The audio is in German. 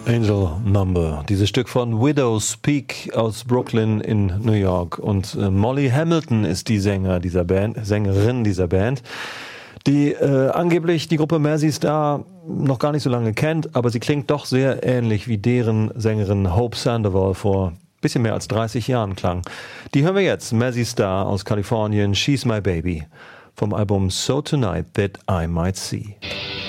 Angel Number, dieses Stück von Widow's Peak aus Brooklyn in New York. Und Molly Hamilton ist die Sängerin dieser Band, die angeblich die Gruppe Mazzy Star noch gar nicht so lange kennt, aber sie klingt doch sehr ähnlich wie deren Sängerin Hope Sandoval vor bisschen mehr als 30 Jahren klang. Die hören wir jetzt, Mazzy Star aus Kalifornien, She's My Baby, vom Album So Tonight That I Might See.